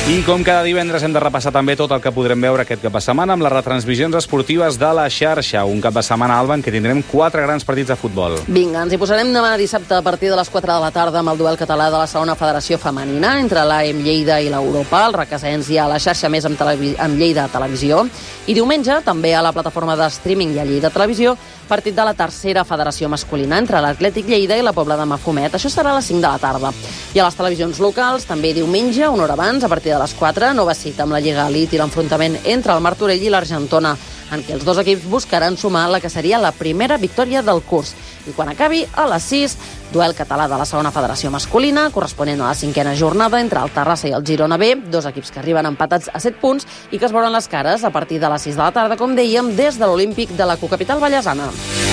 I com cada divendres hem de repassar també tot el que podrem veure aquest cap de setmana amb les retransmissions esportives de la xarxa. Un cap de setmana, Alba, en què tindrem 4 grans partits de futbol. Vinga, ens hi posarem demà dissabte a partir de les 4 de la tarda amb el duel català de la segona federació femenina entre l'AEM Lleida i l'Europa. El requesens ja a la xarxa més amb Lleida Televisió. I diumenge, també a la plataforma de streaming i a Lleida Televisió, partit de la tercera federació masculina entre l'Atlètic Lleida i la Pobla de Mafumet. Això serà a les 5 de la tarda. I a les televisions locals, també diumenge, una hora abans, a partir de les 4, nova cita amb la Lliga Elite i l'enfrontament entre el Martorell i l'Argentona, en què els dos equips buscaran sumar la que seria la primera victòria del curs. I quan acabi, a les 6, duel català de la segona federació masculina, corresponent a la 5a jornada entre el Terrassa i el Girona B, dos equips que arriben empatats a 7 punts i que es veuran les cares a partir de les 6 de la tarda, com dèiem, des de l'Olímpic de la cocapital vallesana.